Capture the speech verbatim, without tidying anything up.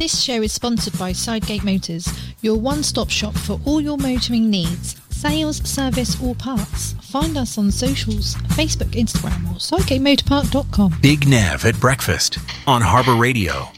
This show is sponsored by Sidegate Motors, your one-stop shop for all your motoring needs, sales, service or parts. Find us on socials, Facebook, Instagram or sidegate motor park dot com. Big Nav at breakfast on Harbour Radio.